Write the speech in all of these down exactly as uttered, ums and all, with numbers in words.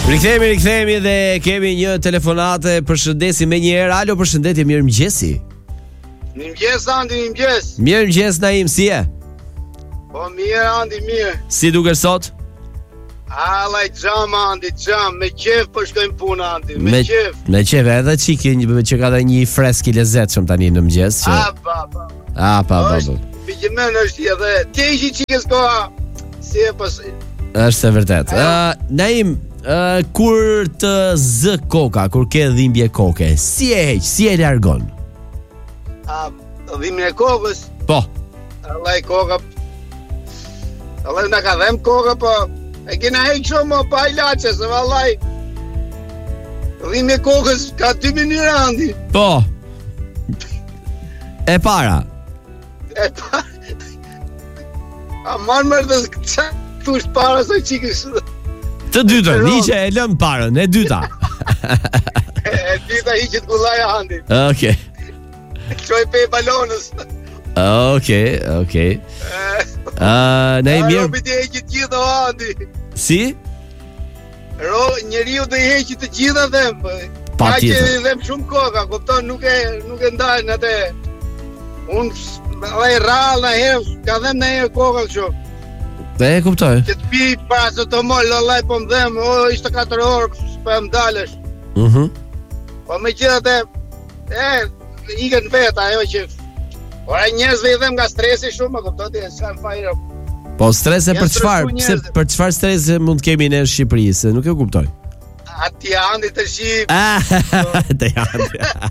Rikthehemi, rikthehemi dhe kemi një telefonate. Përshëndesim me një herë. Alo, përshëndetje, mirëmëngjesi. Mirëmëngjes Andi, mirëmëngjes. Mirëmëngjes Naim, si je? Po mirë Andi, mirë. Si duket sot? Allaj xham Andi, xham, me qef po shkojmë punë Andi, me, Me qef. Me qef, edhe çiki një që ka dhe një fresk i lezetshëm tani në mëngjes. Që... A pa pa. A pa pa. Është bijemen është edhe ti je çikës koha. Si e pas. Është e vërtet. Uh, Naim, uh, kur të zë koka, kur ke dhimbje koke, si e heq, si e largon? A dhimbje e kokës? Po. Allaj koka. Allaj na ka dhëm koka, po e kena heq shumë pa ilaçe, se vallaj. Dhimbje e kokës ka dy mënyra Andi. Po. E para. E pa. A marrë mërë dhe qa thush para së qikës. Të dytën, një që e lëm parën, e dyta. E, e dyta i që të gullaja Andi. Okej. Qoj pe balonës. Okej, okej. Uh, ne A mirë. robi të heqit gjitha Andi. Si? Ro, njeriu të heqit të gjitha dhem. Pa Ka tjetër. që dhem shumë koka, kupton, nuk e, nuk e ndajnë atë. Unë e rrallë në herë, ka dhem në herë koka kështu. E kuptoj. Që të pi para se të mollë, lallaj po më dhem, o, ishte katër orë, kështu po e më dalësh. Mhm. Po me gjithë atë, e, ikën vetë ajo që ora njerëzve i dhem nga stresi shumë, a kuptoti, e s'kan fajrë. Po strese Janë për çfarë? stresu Pse njerëzit. për çfarë strese mund të kemi ne në Shqipëri, se nuk e kuptoj. Ati Andi të shqip, Ah, te janë.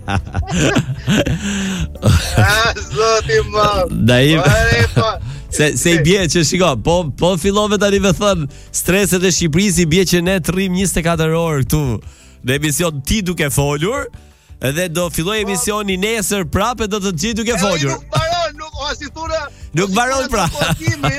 a, zoti më. Naim. Po, e, po. Se se i bie që shiko, po po fillove tani me thën streset e Shqipërisë, i bie që ne të rrim njëzet e katër orë këtu në emision ti duke folur, edhe do filloj emisioni nesër prapë, do të të gjej duke folur. Nuk baron, nuk, o si thura. Nuk o si baron thura pra. se po kimi.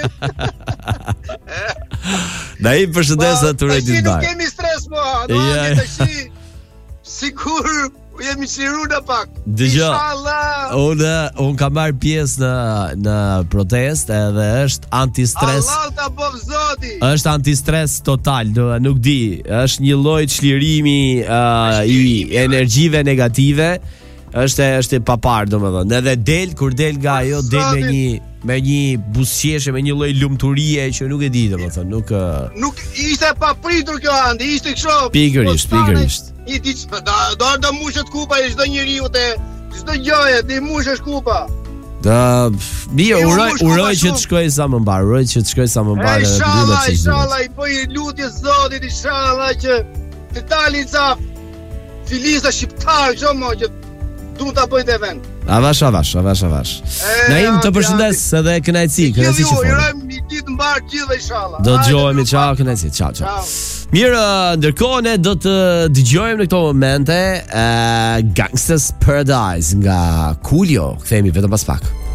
Naim, përshëndes Po, të uroj tashi ditë nuk mbar. kemi stres mo, do Ja, Andi ja. të shi, sikur jemi shiru në pak. Dëgjoj. Inshallah. Unë un kam marr pjesë në në protest, edhe është antistres. Allah ta bëv zoti. Është antistres total, do nuk di, është një lloj çlirimi uh, i energjive negative. Është është e papar, domethënë. Edhe del kur del nga ajo, del me një me një buzëqeshe, me një lloj lumturie që nuk e di, domethënë, nuk uh... Nuk ishte pa pritur kjo Andi, ishte kështu. Pikërisht, Po, pikërisht. I diç, do do do mushet kupa e çdo njeriu te çdo gjëje, ti mushesh kupa. Da, mirë, E, u uroj mush kupa uroj që shumë. të shkoj sa më mbar, uroj që të shkoj sa më mbar. E, edhe të Inshallah, mbyllet si duhet. inshallah, i bëj lutje Zotit, inshallah që të dalin ca filisa shqiptar, ço mo që du ta bëjnë të vend. Avash, avash, avash, avash. E, Naim, të Andi, përshëndes edhe kënaqësi, kënaqësi që Ju fol. urojmë një ditë mbar gjithë inshallah. Do Hajde, dëgjohemi, miru, ciao, kënaqësi, ciao, ciao. Ciao. Mirë, ndërkohë ne do të dëgjojmë në këto momente uh, Gangsta's Paradise nga Coolio. Kthehemi vetëm pas pak.